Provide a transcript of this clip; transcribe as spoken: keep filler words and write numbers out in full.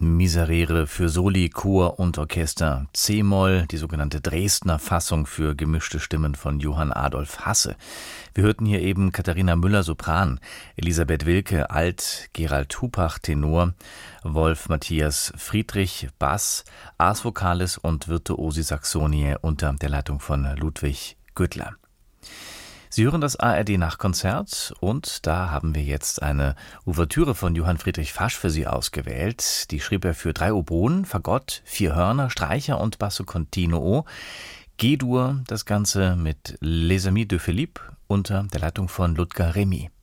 Miserere für Soli, Chor und Orchester C-Moll, die sogenannte Dresdner Fassung für gemischte Stimmen von Johann Adolf Hasse. Wir hörten hier eben Katharina Müller Sopran, Elisabeth Wilke Alt, Gerald Hupach Tenor, Wolf Matthias Friedrich Bass, Ars Vocalis und Virtuosi Saxonie unter der Leitung von Ludwig Güttler. Sie hören das A R D-Nachkonzert und da haben wir jetzt eine Ouvertüre von Johann Friedrich Fasch für Sie ausgewählt. Die schrieb er für drei Oboen, Fagott, vier Hörner, Streicher und Basso Continuo. G-Dur, das Ganze mit Les Amis de Philippe unter der Leitung von Ludger Remy.